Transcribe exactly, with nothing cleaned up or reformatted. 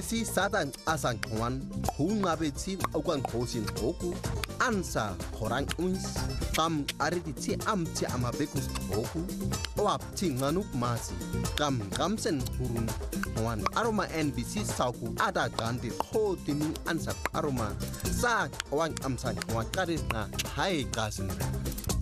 Besi satang asang kwan hunga beti okwan kosin oku ansa horang uns kam ariditi amti amabekus oku oap tinganuk masi kam kamsen hurun wan aroma N B C sauku ada ganti ho timing ansa aroma sa wan amsan wan karis na hai gasin